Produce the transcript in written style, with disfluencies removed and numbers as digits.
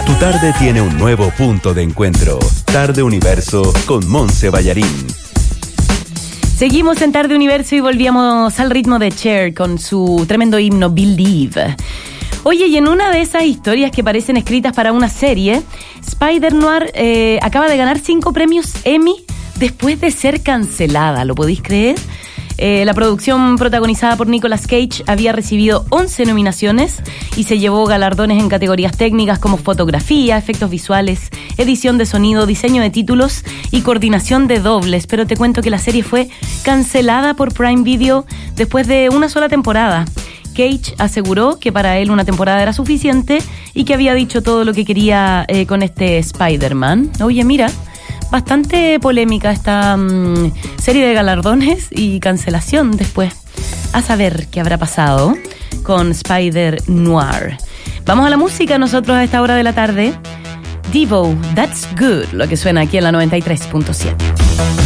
Tu tarde tiene un nuevo punto de encuentro. Tarde Universo con Monse Ballarín. Seguimos en Tarde Universo y volvíamos al ritmo de Cher con su tremendo himno Believe. Oye, y en una de esas historias que parecen escritas para una serie, Spider-Noir acaba de ganar 5 premios Emmy después de ser cancelada. ¿Lo podéis creer? La producción protagonizada por Nicolas Cage había recibido 11 nominaciones y se llevó galardones en categorías técnicas como fotografía, efectos visuales, edición de sonido, diseño de títulos y coordinación de dobles. Pero te cuento que la serie fue cancelada por Prime Video después de una sola temporada. Cage aseguró que para él una temporada era suficiente y que había dicho todo lo que quería con este Spider-Man. Oye, mira, bastante polémica esta serie de galardones y cancelación después. A saber qué habrá pasado con Spider-Noir. Vamos a la música nosotros a esta hora de la tarde. Devo, That's Good, lo que suena aquí en la 93.7.